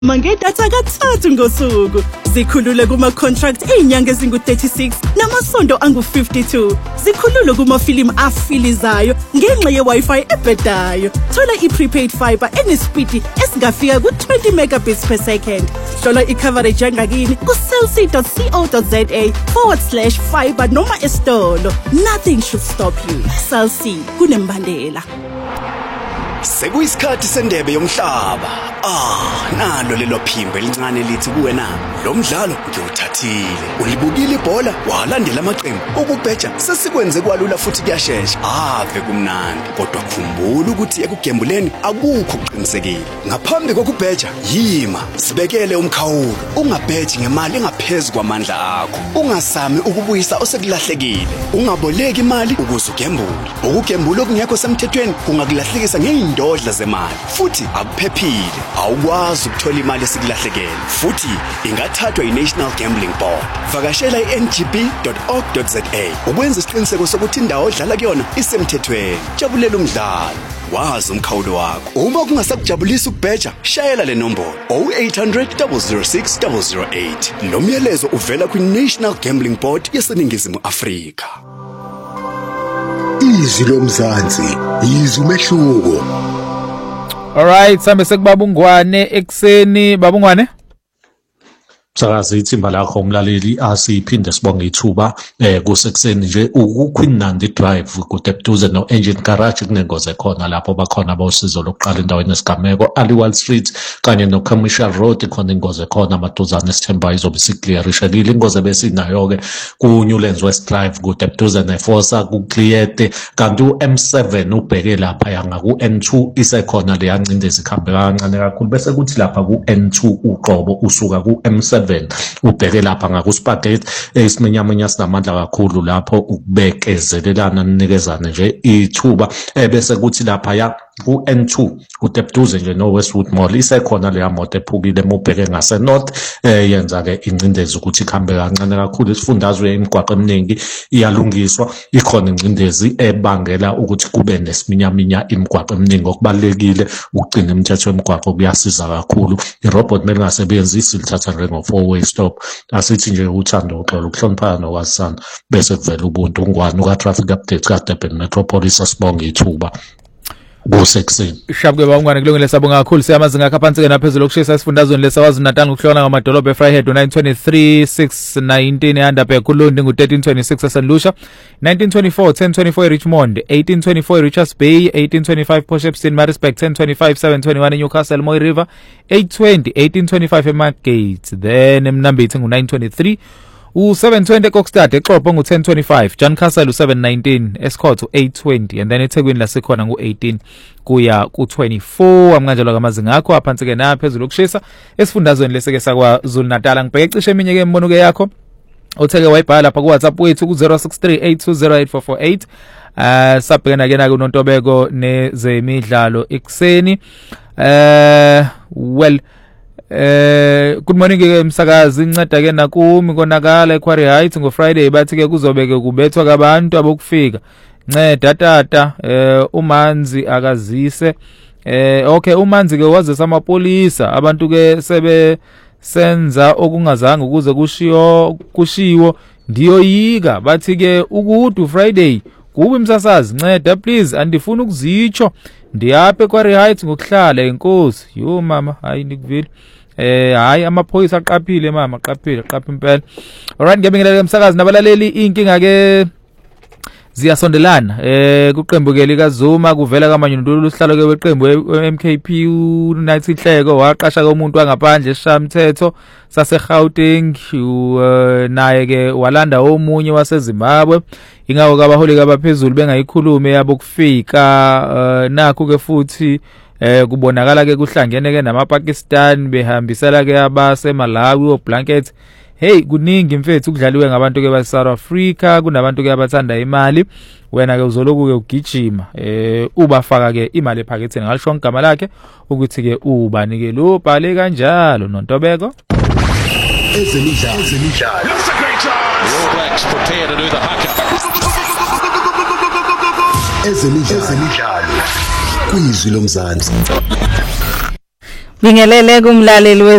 Mangedatha kathathu ngosuku. Zikhulule kuma-contract ey'nyanga ezingu-36 namasonto angu-52. Zikhulule kumafilimu afilizayo ngenxa ye-Wi-Fi ebhedayo. Thola i-prepaid fiber enespeed esingafika ku-20 megabits per second. Hlola i-coverage yangakini ku cellc.co.za/fiber noma esitolo. Nothing should stop you. Cell C, kunembandela. Sekuyisikhathi sendebe yomhlaba. Nalo lelo phimbo elincane lithi kuwena lo mdlalo ngiwuthathile. Ulibukile ibhola walandela amaqembu. Ukubheja sesikwenze kwalula futhi kuyashesha. Ave kumnandi. Kodwa khumbula ukuthi ekugembuleni akukho ukuqinisekile. Ngaphambi kokubheja yima sibekele umkhawulo. Ungabheji ngemali engaphezulu kwamandla akho. Ungasami ukubuyisa osekulahlekile. Ungaboleki imali ukuze ugembule. Ukugembula okungekho semthethweni kungakulahlekisa ngey'ndodla zemali. Futhi akuphephile. Awukwazi ukuthola imali esikulahlekele futhi ingathathwa yi-National Gambling Board. Vakashela i-ngb.org.za ukwenza isiqiniseko sokuthi indawo odlala kuyona isemthethweni. Jabulela umdlalo, wazi umkhawulo wakho. Uma kungasakujabulisa ukubheja, shayela le nombolo 0800 006 008. Lo myalezo uvela kwi-National Gambling Board yaseNingizimu Afrika. Izwi lomzansi, izwi umehluko. Alright, sambe sekubabungwane ekseni. Babungwane Sakazi ithimba lakho umlaleli asiphinde sibonge ithuba kusekuseni nje uQueen Nandi Drive kudeduze no Engine Garage kunengoze khona lapho bakhona bawusizo lokuqala endaweni esigameko Aliwal Street kanye no Commercial Road khona ingoze khona amaduzane sithemba izobe siklearishelile ingoze besinayo ke ku Newlands West Drive kudeduze neForsa ku Cleete kanti uM7 ubheke lapha yanga ku N2 isekhona le yancindezi ikhambe kancane kakhulu bese kuthi lapha ku N2 uqobo usuka ku M7 ubheke lapha ngakuSpagate esiminyamanya sinamandla kakhulu lapho ukubekezelelana nikezana nje ithuba bese kuthi lapha ya ku N2 kudeduze nje no Westwood Mall isekhona le moto ephukile mubheke ngase North yenza ke incindezi ukuthi ikhambe kancane kakhulu isifundazwe imigwaqo eminingi iyalungiswa ikhona incindezi ebangela ukuthi kube nesiminyaminya imigwaqo eminingi okubalekile ukugcina imithetho yemigwaqo kuyasiza kakhulu irobot melingasebenzisi lithatha ngo 4-way stop asithi nje uthando uxolo ukuhloniphana nokwasana bese kuvela ubuntu ungwani uka traffic updates ka Durban Metropolis asibonga ithuba kusekuseni. Shabwe babungwane kulungile sabonga kakhulu siyamazinga kaphansi ke naphezulu okushisa esifundazweni lesawazi Natal ngokuhlona ngamadolobha eFryhead 923 619 eHandabe kuLundi ngo1326 eSandlusha 1924 1024 eRichmond 1824 eRichards Bay 1825 Port Shepstone Maritzburg 1025 721 eNewcastle Moy River 820 1825 eMargate then eMnambithi ngo923 u720 eKokstad eXhopo ngu1025 John Castle u719 Escott u820 and then eThekwini lasekhona ngu18 kuya ku24 amkanjalo kamazinga akho aphansi ke naphezulu okushisa esifundazweni leseke sakwaZulu Natal ngibheke cishe eminye ke imbono ke yakho otheke wayibhala lapha ku WhatsApp wethu ku 0638208448 sabhekana ke na kuNontobeko nezemidlalo ekseni good morning ke msakazi inceda ke nakumi konakala eQuarry Heights ngo Friday bathi ke kuzobeke kubethwa kabantu abokufika nceda tata umanzi akazise okay umanzi ke wazisa amapolisa abantu ke sebe senza okungazange ukuze kushiwo ndiyoyika bathi ke ukuthi Friday kuba imsasazi nceda please andifuna ukuzitsho ndiyaphe eQuarry Heights ngokuhlala inkosi yo mama hayi nikuvile hayi amaphoyisa aqaphile mama aqaphile impela. Alright ngiyabingelela umsakazi nabalaleli inkinga ke ziyasondelana kuqembu ke likaZuma kuvela kamanyundulu usihlalo ke weqembu MKP uNathi Hleko waqasha ke umuntu wangaphandle eshamthetho saseGauteng naye ke walanda omunye waseZimbabwe ingawo kabaholi kabaphezulu bengayikhulume yabo kufika nakho ke futhi kubonakala ke kuhlangene ke namaPakistan behambisela ke abase Malawi oBlanket. Hey kuningi mfethu kudlaliwe ngabantu ke ba South Africa kunabantu ke abathanda imali wena ke uzoloku ke ugijima ubafaka ke imali ephaketheni ngalisho igama lakhe ukuthi ke ubani ke lo bhale kanjalo Nontobeko ezemidlalo All Blacks prepare to do the haka. ezemidlalo kwizwi lomzansi. Bingelele kumlaleli